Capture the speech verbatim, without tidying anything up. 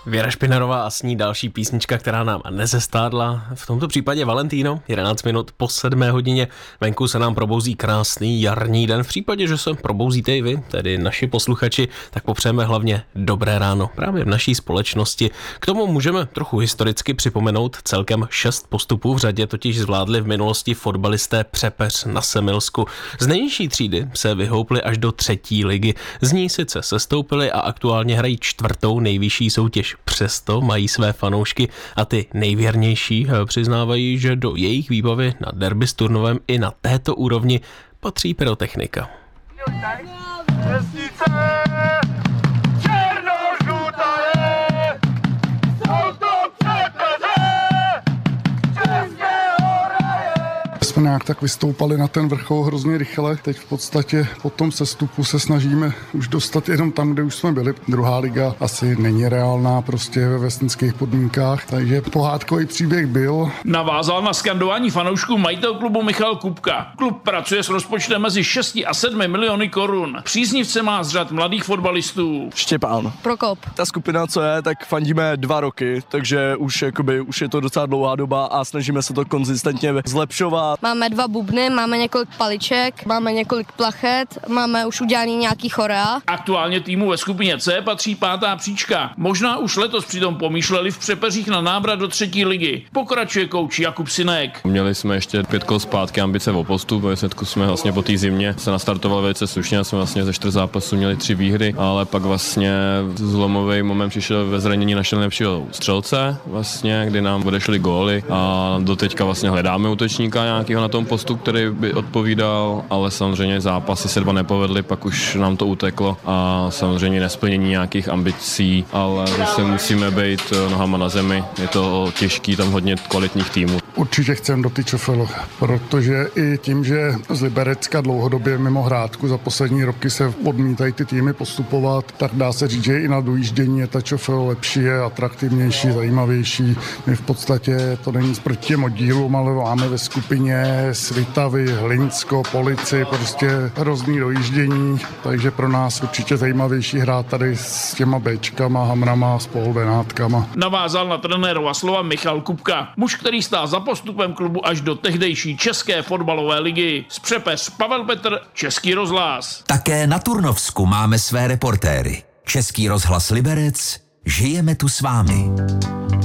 Věra Špinarová a s ní další písnička, která nám nezestádla. V tomto případě Valentino, jedenáct minut po sedmé hodině. Venku se nám probouzí krásný jarní den. V případě, že se probouzíte i vy, tedy naši posluchači, tak popřejeme hlavně dobré ráno právě v naší společnosti. K tomu můžeme trochu historicky připomenout celkem šest postupů. V řadě totiž zvládli v minulosti fotbalisté Přepeř na Semilsku. Z nejnižší třídy se vyhoupli až do třetí ligy. Z ní sice sestoupili a aktuálně hrají čtvrtou nejvyšší soutěž. Přesto mají své fanoušky a ty nejvěrnější přiznávají, že do jejich výbavy na derby s Turnovem i na této úrovni patří pyrotechnika. Jsme nějak tak vystoupali na ten vrchol hrozně rychle. Teď v podstatě po tom sestupu se snažíme už dostat jenom tam, kde už jsme byli. Druhá liga asi není reálná prostě ve vesnických podmínkách, takže pohádkový příběh byl. Navázal na skandování fanoušků majitel klubu Michal Kupka. Klub pracuje s rozpočtem mezi šest a sedm miliony korun. Příznivce má z řad mladých fotbalistů. Štěpán. Prokop. Ta skupina, co je, tak fandíme dva roky, takže už, jakoby, už je to docela dlouhá doba a snažíme se to konzistentně zlepšovat. Máme dva bubny, máme několik paliček, máme několik plachet, máme už udělaný nějaký chorea. Aktuálně týmu ve skupině C patří pátá příčka. Možná už letos přitom pomýšleli v Přepeřích na návrat do třetí ligy. Pokračuje kouč Jakub Synek. Měli jsme ještě pět kol zpátky ambice o postup, ve výsledku jsme vlastně po té zimě se nastartovali velice slušně, jsme vlastně ze čtyř zápasů měli tři výhry, ale pak vlastně zlomový moment přišel ve zranění našeho nejlepšího střelce, vlastně, kdy nám odešly góly a doteďka vlastně hledáme útočníka nějakého na tom postu, který by odpovídal, ale samozřejmě zápasy se dva nepovedly, pak už nám to uteklo a samozřejmě nesplnění nějakých ambicí, ale zase musíme být nohama na zemi, je to těžký, tam hodně kvalitních týmů. Určitě chcem do Tyčofelu, protože i tím, že z Liberecka dlouhodobě mimo hrádku za poslední roky se odmítají ty týmy postupovat, tak dá se říct, že i na dojíždění je Tyčofel lepší, je atraktivnější, zajímavější. My v podstatě to není proti těm oddílům, ale máme ve skupině Svitavy, Hlinsko, Polici, prostě hrozný dojíždění, takže pro nás určitě zajímavější hrát tady s těma Bčkama, Hamrama, spolubenátkama. Navázal na trenérova slova Michal Kupka, muž, který stál za postupem klubu až do tehdejší české fotbalové ligy. Z Přepeř Pavel Petr, Český rozhlas. Také na Turnovsku máme své reportéry. Český rozhlas Liberec, žijeme tu s vámi.